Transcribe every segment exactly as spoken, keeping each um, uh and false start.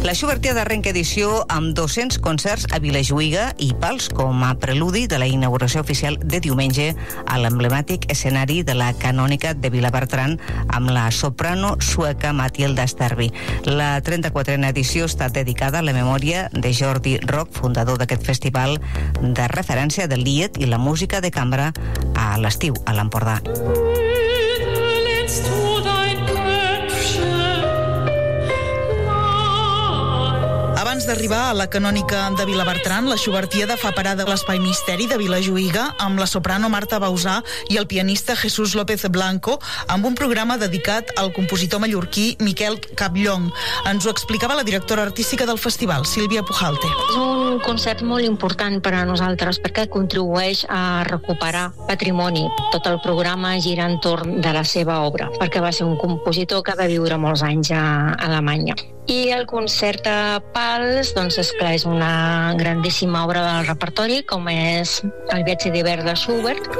La Schubertiada arrenca edició amb dos-cents concerts a Vilajuïga i Pals com a preludi de la inauguració oficial de diumenge a l'emblemàtic escenari de la Canònica de Vilabertran amb la soprano sueca Matilda Sterby. La trenta-quatrena edició està dedicada a la memòria de Jordi Roc, fundador d'aquest festival de referència del lied i la música de cambra a l'estiu a l'Empordà. Abans d'arribar a la Canònica de Vilabertran, la Schubertiada fa parada a l'Espai Misteri de Vilajuïga amb la soprano Marta Bausà i el pianista Jesús López Blanco amb un programa dedicat al compositor mallorquí Miquel Capllong. Ens ho explicava la directora artística del festival, Sílvia Pujalte. És un concert molt important per a nosaltres perquè contribueix a recuperar patrimoni. Tot el programa gira entorn de la seva obra, perquè va ser un compositor que va viure molts anys a Alemanya. I el concert a Pals, doncs, esclar, és una grandíssima obra del repertori, com és el Viatge d'hivern de Schubert.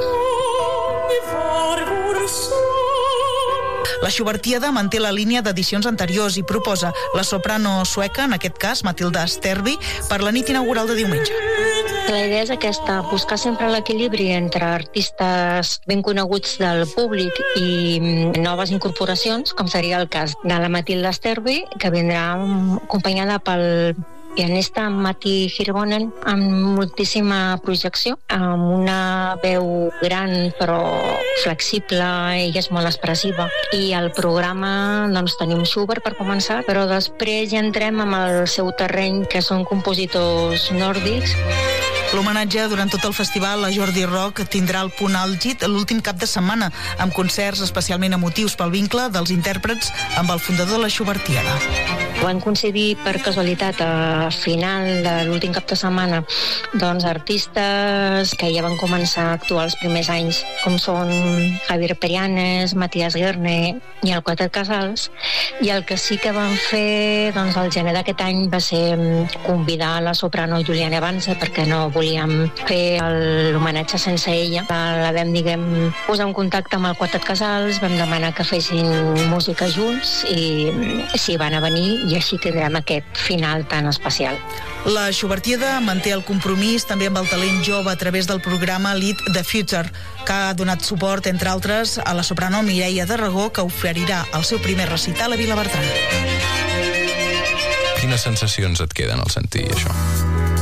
La Schubertiada manté la línia d'edicions anteriors i proposa la soprano sueca, en aquest cas Matilda Sterby, per la nit inaugural de diumenge. La idea és aquesta, buscar sempre l'equilibri entre artistes ben coneguts del públic i noves incorporacions, com seria el cas de la Matilda Sterby, que vindrà acompanyada pel pianista Matti Hirvonen amb moltíssima projecció, amb una veu gran però flexible i és molt expressiva. I al programa doncs, tenim Schubert per començar, però després ja entrem amb el seu terreny, que són compositors nòrdics. L'homenatge durant tot el festival a Jordi Roc tindrà el punt àlgid l'últim cap de setmana, amb concerts especialment emotius pel vincle dels intèrprets amb el fundador de la Schubertiada. Van coincidir per casualitat a final de l'últim cap de setmana doncs artistes que ja van començar a actuar els primers anys, com són Javier Perianes, Matías Guerne i el Quartet Casals, i el que sí que van fer doncs, al gener d'aquest any va ser convidar la soprano Juliana Banza, perquè no volíem fer l'homenatge sense ella. La vam, diguem, posar en contacte amb el Quartet Casals, vam demanar que fessin música junts i s'hi van a venir, i així tindrem aquest final tan especial. La Schubertiada manté el compromís també amb el talent jove a través del programa Lead the Future, que ha donat suport, entre altres, a la soprano Mireia d'Aragó, que oferirà el seu primer recital a Vilabertran. Quines sensacions et queden al sentir això?